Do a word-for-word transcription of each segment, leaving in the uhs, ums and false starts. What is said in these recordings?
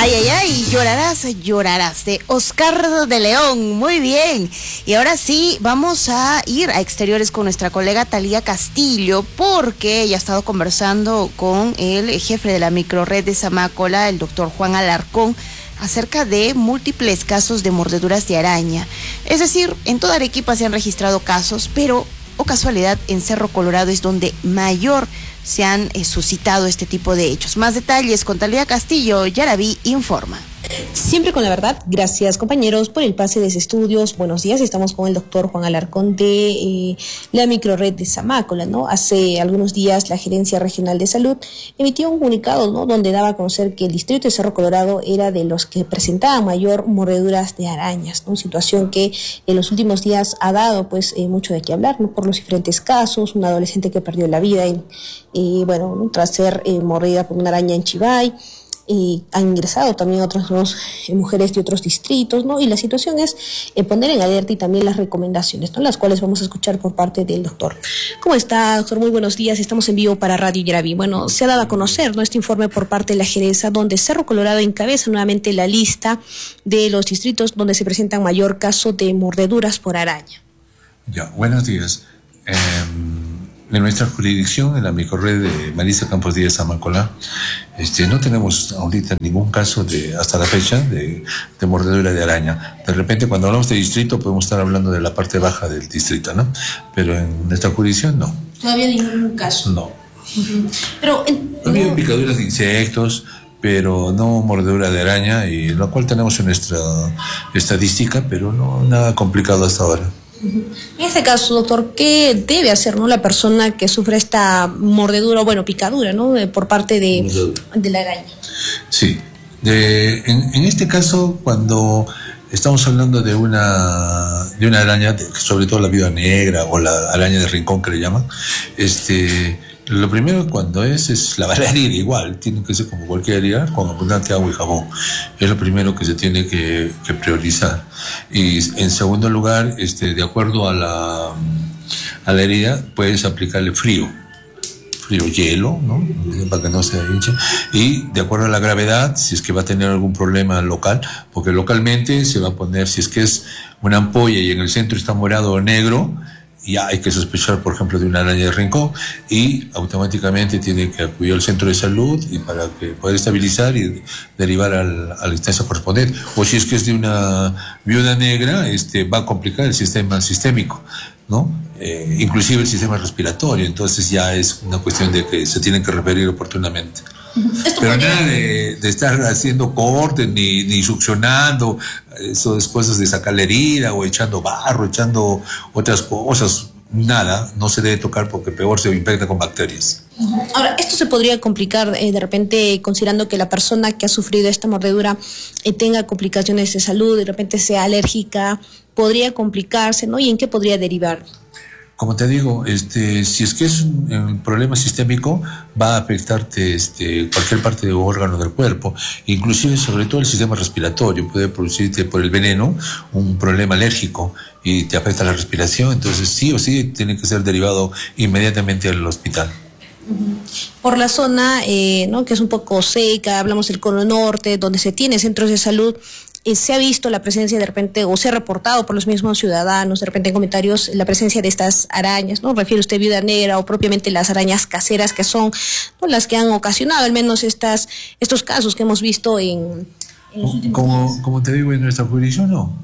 Ay, ay, ay, llorarás, llorarás, de Oscar de León, muy bien. Y ahora sí, vamos a ir a exteriores con nuestra colega Talía Castillo, porque ella ha estado conversando con el jefe de la microred de Zamácola, el doctor Juan Alarcón, acerca de múltiples casos de mordeduras de araña. Es decir, en toda Arequipa se han registrado casos, pero, o casualidad, en Cerro Colorado es donde mayor se han eh, suscitado este tipo de hechos. Más detalles con Talía Castillo, Yaraví informa. Siempre con la verdad. Gracias, compañeros, por el pase de estudios. Buenos días, estamos con el doctor Juan Alarcón de eh, la microred de Zamácola, ¿no? Hace algunos días la Gerencia Regional de Salud emitió un comunicado, ¿no?, donde daba a conocer que el distrito de Cerro Colorado era de los que presentaban mayor mordeduras de arañas, ¿no? Situación que en los últimos días ha dado pues eh, mucho de qué hablar, ¿no?, por los diferentes casos. Un adolescente que perdió la vida en, eh, bueno, ¿no?, tras ser eh, mordida por una araña en Chivay. Y han ingresado también otras dos eh, mujeres de otros distritos, ¿no? Y la situación es eh, poner en alerta y también las recomendaciones, ¿no?, las cuales vamos a escuchar por parte del doctor. ¿Cómo está, doctor? Muy buenos días. Estamos en vivo para Radio Yaraví. Bueno, se ha dado a conocer, ¿no?, este informe por parte de la Gerencia, donde Cerro Colorado encabeza nuevamente la lista de los distritos donde se presentan mayor caso de mordeduras por araña. Ya, buenos días. Eh, en nuestra jurisdicción, en la microred de Marisa Campos Díaz Zamácola, este, no tenemos ahorita ningún caso de, hasta la fecha, de, de mordedura de araña. De repente, cuando hablamos de distrito, podemos estar hablando de la parte baja del distrito, ¿no? Pero en nuestra jurisdicción, no. Todavía ningún caso. No. Uh-huh. Pero en, Había no... picaduras de insectos, pero no mordedura de araña, y lo cual tenemos en nuestra estadística, pero no nada complicado hasta ahora. En este caso, doctor, ¿qué debe hacer, ¿no?, la persona que sufre esta mordedura, bueno, picadura, ¿no?, de, por parte de, de la araña? Sí, de, en, en este caso, cuando estamos hablando de una de una araña, de, sobre todo la viuda negra o la araña de rincón que le llaman, este, lo primero cuando es es lavar la herida, igual, tiene que ser como cualquier herida, con abundante agua y jabón. Es lo primero que se tiene que, que priorizar. Y en segundo lugar, este, de acuerdo a la, a la herida, puedes aplicarle frío, frío, hielo, ¿no?, para que no se hinche. Y de acuerdo a la gravedad, si es que va a tener algún problema local, porque localmente se va a poner, si es que es una ampolla y en el centro está morado o negro, ya hay que sospechar, por ejemplo, de una araña de rincón, y automáticamente tiene que acudir al centro de salud y para que poder estabilizar y derivar al, a la instancia correspondiente. O si es que es de una viuda negra, este, va a complicar el sistema sistémico, ¿no? Eh, inclusive el sistema respiratorio. Entonces ya es una cuestión de que se tienen que referir oportunamente. Esto Pero podría... nada de, de estar haciendo cortes ni, ni succionando, eso es cosas de sacar la herida o echando barro, echando otras cosas. Nada, no se debe tocar porque peor se infecta con bacterias. Ahora, esto se podría complicar eh, de repente, considerando que la persona que ha sufrido esta mordedura eh, tenga complicaciones de salud, de repente sea alérgica, podría complicarse, ¿no? ¿Y en qué podría derivar? Como te digo, este, si es que es un, un problema sistémico, va a afectarte este, cualquier parte del órgano del cuerpo, inclusive sobre todo el sistema respiratorio. Puede producirte por el veneno un problema alérgico y te afecta la respiración. Entonces sí o sí tiene que ser derivado inmediatamente al hospital. Por la zona, eh, ¿no?, que es un poco seca, hablamos del cono norte, donde se tiene centros de salud, eh, se ha visto la presencia de repente, o se ha reportado por los mismos ciudadanos, de repente en comentarios, la presencia de estas arañas, ¿no? Refiere usted viuda negra o propiamente las arañas caseras, que son, ¿no?, las que han ocasionado al menos estas estos casos que hemos visto en, en los últimos como, días. Como te digo, en nuestra jurisdicción no.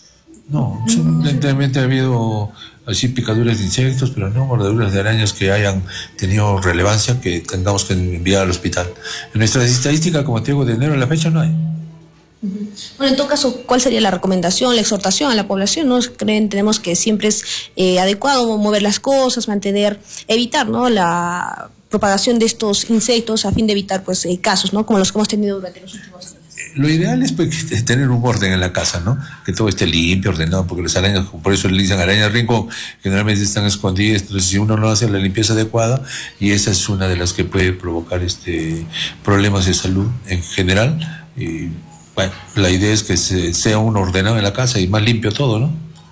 No, simplemente ha habido así picaduras de insectos, pero no mordeduras de arañas que hayan tenido relevancia que tengamos que enviar al hospital. En nuestra estadística, como te digo, de enero a la fecha no hay. Bueno, en todo caso, ¿cuál sería la recomendación, la exhortación a la población? ¿No creen? Tenemos que siempre es eh, adecuado mover las cosas, mantener, evitar, ¿no?, la propagación de estos insectos a fin de evitar pues eh, casos, ¿no?, como los que hemos tenido durante los últimos años. Lo ideal es pues, tener un orden en la casa, ¿no? Que todo esté limpio, ordenado, porque las arañas, por eso le dicen arañas de rincón, generalmente están escondidas. Entonces, si uno no hace la limpieza adecuada, y esa es una de las que puede provocar este problemas de salud en general. Y bueno, la idea es que se, sea uno ordenado en la casa y más limpio todo, ¿no?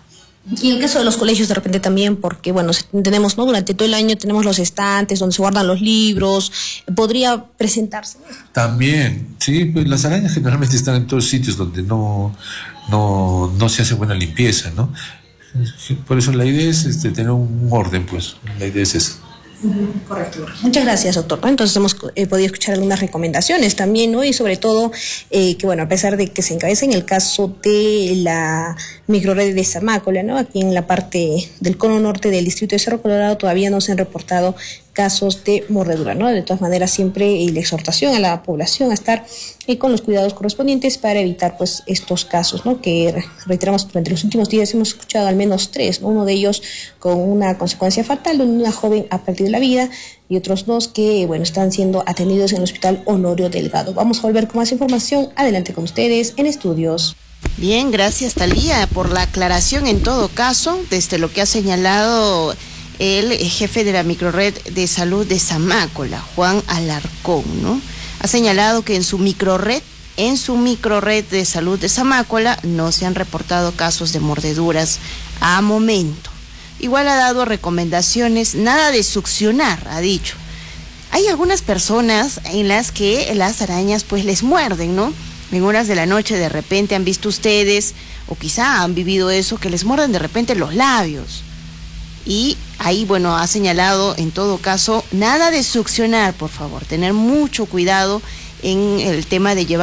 Y en el caso de los colegios de repente también, porque bueno, tenemos, ¿no? Durante todo el año tenemos los estantes donde se guardan los libros, ¿podría presentarse? También, sí, pues las arañas generalmente están en todos sitios donde no, no, no se hace buena limpieza, ¿no? Por eso la idea es este, tener un orden, pues, la idea es esa. Correcto. Muchas gracias, doctor. Entonces hemos eh, podido escuchar algunas recomendaciones también, ¿no? Y sobre todo eh, que, bueno, a pesar de que se encabeza en el caso de la microred de Zamácola, ¿no? Aquí en la parte del cono norte del distrito de Cerro Colorado todavía no se han reportado casos de mordedura, ¿no? De todas maneras, siempre eh, la exhortación a la población a estar eh, con los cuidados correspondientes para evitar, pues, estos casos, ¿no? Que, reiteramos, durante los últimos días hemos escuchado al menos tres, ¿no? Uno de ellos con una consecuencia fatal, donde una joven ha perdido la vida, y otros dos que, bueno, están siendo atendidos en el Hospital Honorio Delgado. Vamos a volver con más información. Adelante con ustedes en estudios. Bien, gracias, Talía, por la aclaración en todo caso, desde lo que ha señalado el jefe de la microred de salud de Zamácola, Juan Alarcón, ¿no? Ha señalado que en su microred, en su microred de salud de Zamácola no se han reportado casos de mordeduras a momento. Igual ha dado recomendaciones, nada de succionar, ha dicho. Hay algunas personas en las que las arañas pues les muerden, ¿no? En horas de la noche de repente han visto ustedes, o quizá han vivido eso, que les muerden de repente los labios. Y ahí, bueno, ha señalado en todo caso, nada de succionar, por favor, tener mucho cuidado en el tema de llevar